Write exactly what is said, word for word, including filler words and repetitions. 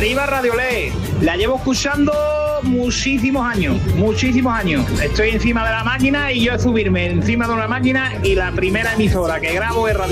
Arriba Radio Ley. La llevo escuchando muchísimos años, muchísimos años. Estoy encima de la máquina y yo subirme encima de una máquina y la primera emisora que grabo es Radio